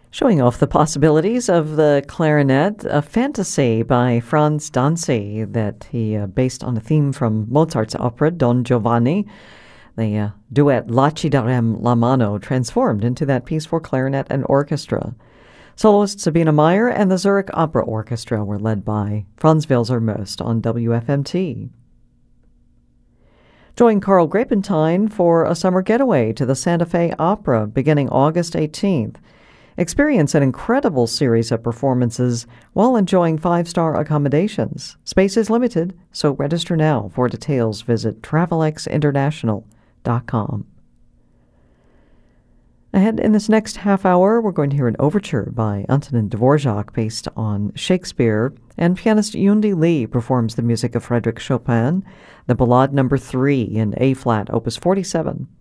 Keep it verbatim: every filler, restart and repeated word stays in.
Showing off the possibilities of the clarinet, a fantasy by Franz Danzi that he uh, based on a theme from Mozart's opera Don Giovanni. The uh, duet La Ci darem la mano transformed into that piece for clarinet and orchestra. Soloist Sabina Meyer and the Zurich Opera Orchestra were led by Franz Welser Most on W F M T. Join Carl Grapentine for a summer getaway to the Santa Fe Opera beginning August eighteenth. Experience an incredible series of performances while enjoying five-star accommodations. Space is limited, so register now. For details, visit travelex international dot com. Ahead in this next half hour, we're going to hear an overture by Antonin Dvorak based on Shakespeare, and pianist Yundi Lee performs the music of Frédéric Chopin, the Ballade Number three in A-flat, Opus forty-seven.